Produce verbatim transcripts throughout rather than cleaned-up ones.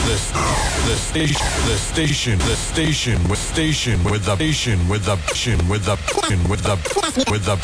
the station, the station, the station with station with the station with the station with the with the with the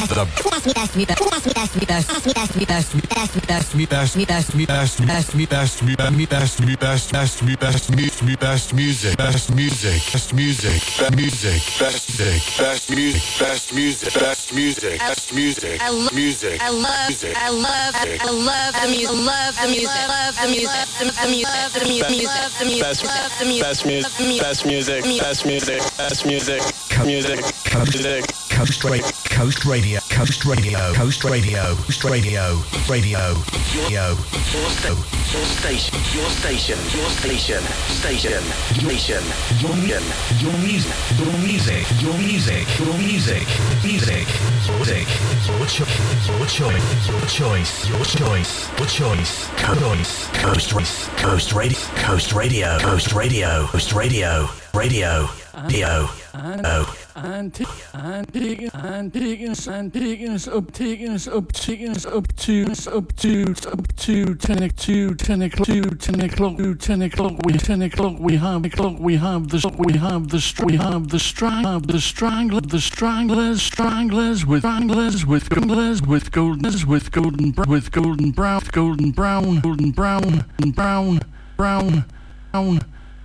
best music, best music, best music, best music, best music, best music, best music, best music, best music. I love music. I love music. I love I love the music. Love the music. Love the music. The music. The music. The music. Best, Love the music. best music, best music, best music, best music, music, music. Coast Radio, Coast Radio, Coast Radio, Coast Radio, Coast Radio, Radio, Your, your, sta- your station, your station, your station, station, station, your, your, your music, your music, your music, your music, music, your music, your choice, your choice, your choice, your choice, your choice, choice, Coast Race, Coast Radio, Coast Radio, Coast Radio, Coast Radio, Radio, Radio, oh. Antigens, antigens, antigens, uptigens, uptigens, up to, up to, up to, ten o'clock, ten o'clock, ten o'clock, ten o'clock, we, ten o'clock, we have, o'clock, we have the, we have the, we have the strang, have the strangler, the stranglers, stranglers with stranglers, with goldeners, with goldeners, with golden, with golden brown, golden brown, golden brown, and brown, brown, brown,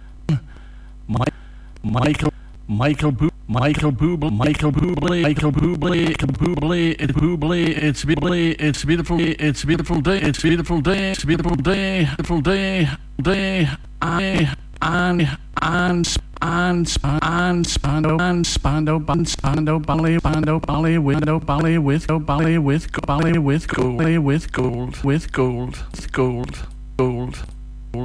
Michael, Michael Boo. Michael Bublé, Michael Bublé, Michael Bublé, Michael Bublé, it's Bublé, it's Bublé, it's beautiful, it's beautiful day, it's beautiful day, it's beautiful day, beautiful day, day, I, and, and, and, and, spando, and, spando, and, spando, bally, spando, bally, window, bally, with, go, bally, with, go, bally, with, gold, with gold, with gold, with gold, gold.